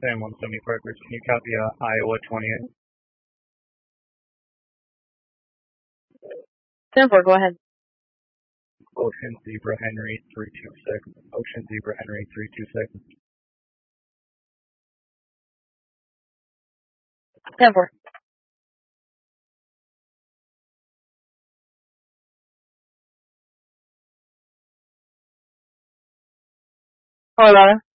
Sam 170 Parkers, can you copy Iowa 28? 10-4, go ahead. Ocean Zebra Henry 326. Ocean Zebra Henry 326. 10-4. Colorado.